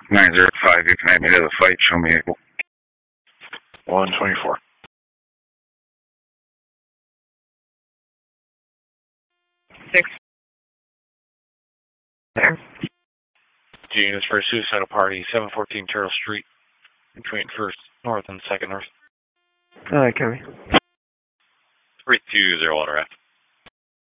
905, you can add me to the fight. Show me able. 124. Six. There. Two units for a suicidal party, 714 Turtle Street, between 1st North and 2nd North. Alright, Kerry. 3201 Raft.